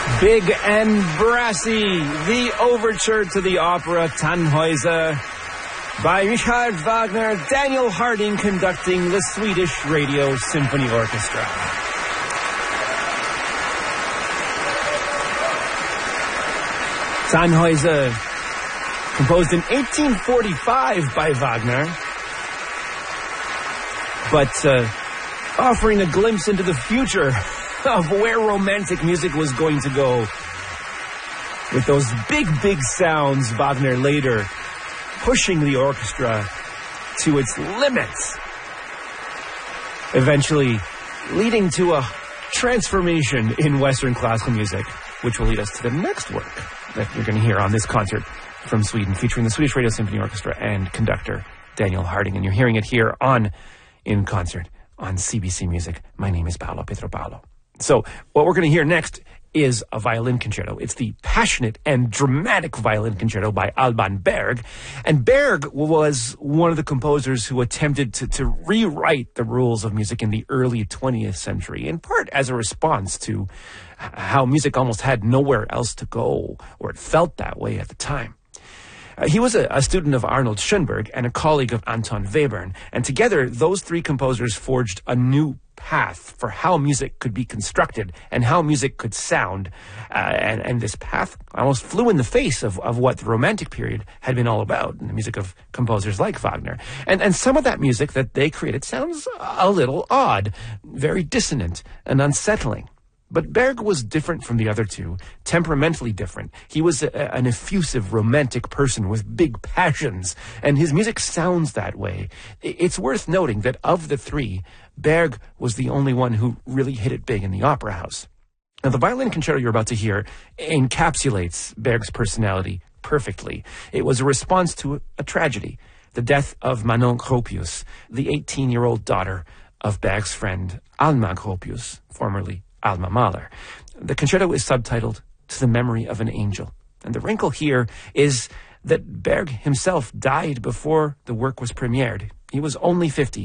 Big and brassy, the overture to the opera Tannhäuser by Richard Wagner, Daniel Harding conducting the Swedish Radio Symphony Orchestra. Tannhäuser, composed in 1845 by Wagner, but offering a glimpse into the future of where romantic music was going to go. With those big, big sounds, Wagner later pushing the orchestra to its limits, eventually leading to a transformation in Western classical music, which will lead us to the next work that you're going to hear on this concert from Sweden, featuring the Swedish Radio Symphony Orchestra and conductor Daniel Harding. And you're hearing it here on In Concert on CBC Music. My name is Paolo Pietropalo. So what we're going to hear next is a violin concerto. It's the passionate and dramatic violin concerto by Alban Berg. And Berg was one of the composers who attempted to rewrite the rules of music in the early 20th century, in part as a response to how music almost had nowhere else to go, or it felt that way at the time. He was a student of Arnold Schoenberg and a colleague of Anton Webern, and together those three composers forged a new path for how music could be constructed and how music could sound. And this path almost flew in the face of what the Romantic period had been all about, in the music of composers like Wagner. And some of that music that they created sounds a little odd, very dissonant and unsettling. But Berg was different from the other two, temperamentally different. He was an effusive, romantic person with big passions, and his music sounds that way. It's worth noting that of the three, Berg was the only one who really hit it big in the opera house. Now, the violin concerto you're about to hear encapsulates Berg's personality perfectly. It was a response to a tragedy, the death of Manon Gropius, the 18-year-old daughter of Berg's friend Alma Gropius, formerly Alma Mahler. The concerto is subtitled To the Memory of an Angel. And the wrinkle here is that Berg himself died before the work was premiered. He was only 50